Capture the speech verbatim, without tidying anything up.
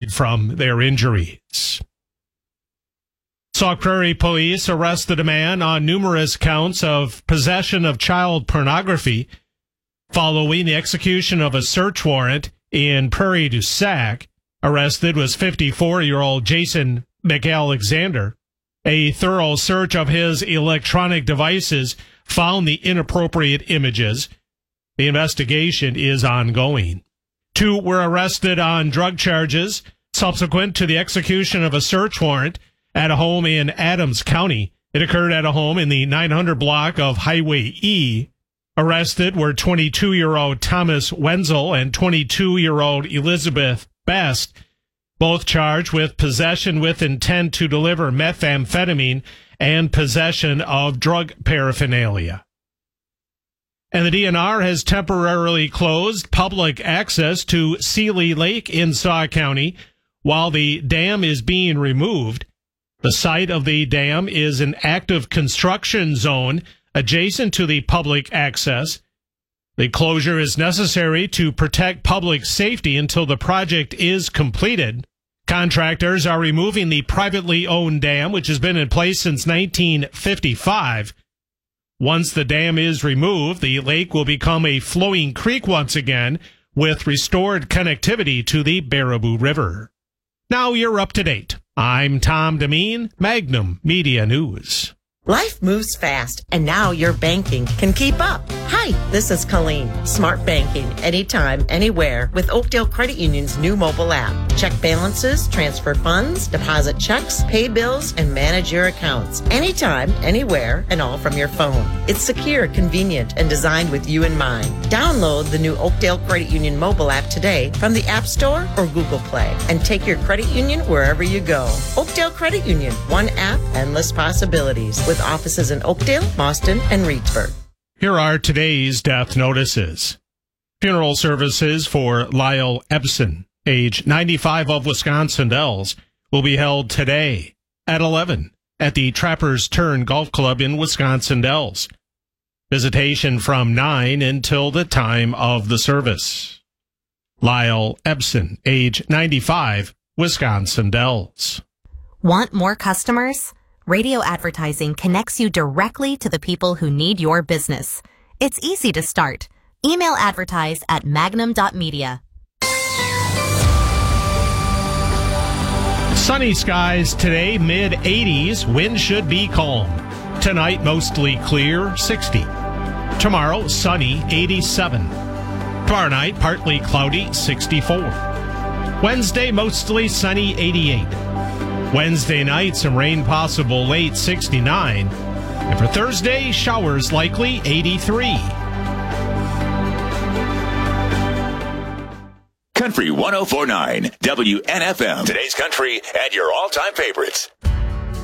died from their injuries. Sauk Prairie Police arrested a man on numerous counts of possession of child pornography following the execution of a search warrant in Prairie du Sac. Arrested was fifty-four-year-old Jason McAlexander. A thorough search of his electronic devices found the inappropriate images. The investigation is ongoing. Two were arrested on drug charges subsequent to the execution of a search warrant at a home in Adams County. It occurred at a home in the nine hundred block of Highway E. Arrested were twenty-two-year-old Thomas Wenzel and twenty-two-year-old Elizabeth Best, both charged with possession with intent to deliver methamphetamine and possession of drug paraphernalia. And the D N R has temporarily closed public access to Seeley Lake in Sauk County while the dam is being removed. The site of the dam is an active construction zone adjacent to the public access. The closure is necessary to protect public safety until the project is completed. Contractors are removing the privately owned dam, which has been in place since nineteen fifty-five. Once the dam is removed, the lake will become a flowing creek once again, with restored connectivity to the Baraboo River. Now you're up to date. I'm Tom Demeen, Magnum Media News. Life moves fast, and now your banking can keep up. Hi, this is Colleen. Smart banking, anytime, anywhere, with Oakdale Credit Union's new mobile app. Check balances, transfer funds, deposit checks, pay bills, and manage your accounts. Anytime, anywhere, and all from your phone. It's secure, convenient, and designed with you in mind. Download the new Oakdale Credit Union mobile app today from the App Store or Google Play, and take your credit union wherever you go. Oakdale Credit Union, one app, endless possibilities, with offices in Oakdale, Boston, and Reedsburg. Here are today's death notices. Funeral services for Lyle Ebsen, age ninety-five, of Wisconsin Dells, will be held today at eleven at the Trappers Turn Golf Club in Wisconsin Dells. Visitation from nine until the time of the service. Lyle Ebsen, age ninety-five, Wisconsin Dells. Want more customers? Radio advertising connects you directly to the people who need your business. It's easy to start. Email advertise at magnum dot media. Sunny skies today, mid eighties. Wind should be calm. Tonight, mostly clear, sixty. Tomorrow, sunny, eighty-seven. Tomorrow night, partly cloudy, sixty-four. Wednesday, mostly sunny, eighty-eight. Wednesday night, some rain possible late, sixty-nine. And for Thursday, showers likely, eighty-three. Country one oh four point nine, W N F M. Today's country and your all-time favorites.